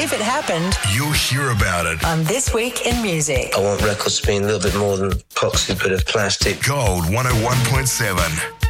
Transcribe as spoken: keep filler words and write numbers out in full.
if it happened, you'll hear about it on This Week in Music. I want records to be a little bit more than a boxy bit of plastic. Gold one oh one point seven.